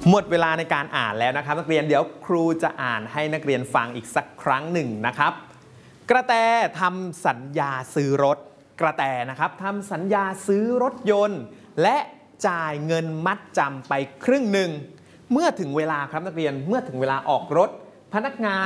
หมดเวลาในการอ่านแล้วนะครับนักเรียนเดี๋ยวครูจะอ่านให้นักเรียนฟังอีกสักครั้งหนึ่งนะครับกระแตทำสัญญาซื้อรถกระแตนะครับทำสัญญาซื้อรถยนต์และจ่ายเงินมัดจำไปครึ่งหนึ่งเมื่อถึงเวลาครับนักเรียนเมื่อถึงเวลาออกรถพนักงาน